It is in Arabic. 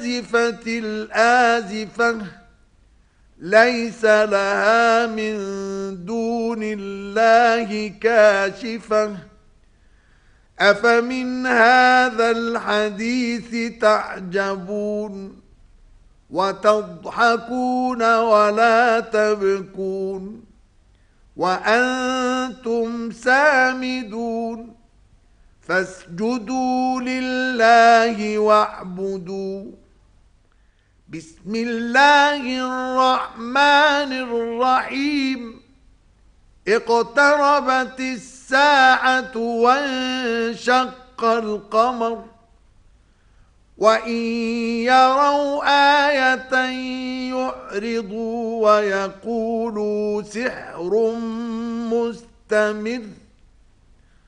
الآزفة الآزفة ليس لها من دون الله كاشفة أفمن هذا الحديث تعجبون وتضحكون ولا تبكون وأنتم سامدون فاسجدوا لله واعبدوا. بسم الله الرحمن الرحيم. اقتربت الساعة وانشق القمر وإن يروا آية يعرضوا ويقولوا سحر مستمر